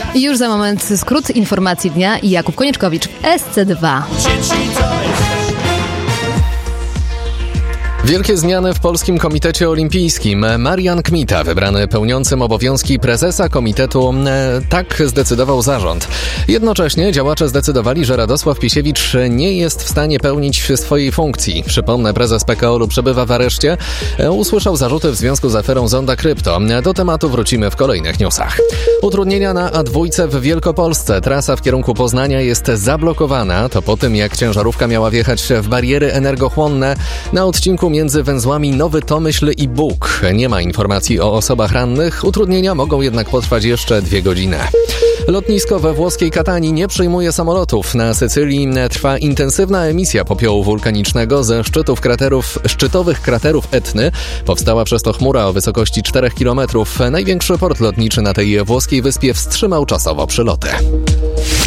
I już za moment skrót informacji dnia i Jakub Konieczkowicz, SC2. Wielkie zmiany w Polskim Komitecie Olimpijskim. Marian Kmita, wybrany pełniącym obowiązki prezesa komitetu, tak zdecydował zarząd. Jednocześnie działacze zdecydowali, że Radosław Pisiewicz nie jest w stanie pełnić swojej funkcji. Przypomnę, prezes PKOL-u przebywa w areszcie. Usłyszał zarzuty w związku z aferą Zonda Krypto. Do tematu wrócimy w kolejnych newsach. Utrudnienia na A2 w Wielkopolsce. Trasa w kierunku Poznania jest zablokowana. To po tym, jak ciężarówka miała wjechać w bariery energochłonne na odcinku między węzłami Nowy Tomyśl i Bóg. Nie ma informacji o osobach rannych. Utrudnienia mogą jednak potrwać jeszcze 2 godziny. Lotnisko we włoskiej Katanii nie przyjmuje samolotów. Na Sycylii trwa intensywna emisja popiołu wulkanicznego ze szczytowych kraterów Etny. Powstała przez to chmura o wysokości 4 km. Największy port lotniczy na tej włoskiej wyspie wstrzymał czasowo przyloty.